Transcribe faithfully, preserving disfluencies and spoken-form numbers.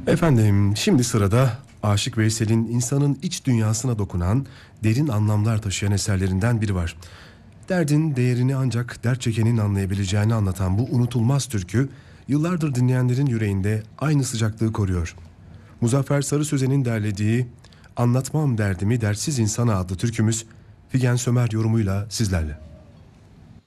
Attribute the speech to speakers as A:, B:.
A: Efendim, şimdi sırada Aşık Veysel'in insanın iç dünyasına dokunan, derin anlamlar taşıyan eserlerinden biri var. Derdin değerini ancak dert çekenin anlayabileceğini anlatan bu unutulmaz türkü, yıllardır dinleyenlerin yüreğinde aynı sıcaklığı koruyor. Muzaffer Sarı Sözen'in derlediği "Anlatmam Derdimi Dertsiz İnsana" adlı türkümüz Figen Sömer yorumuyla sizlerle.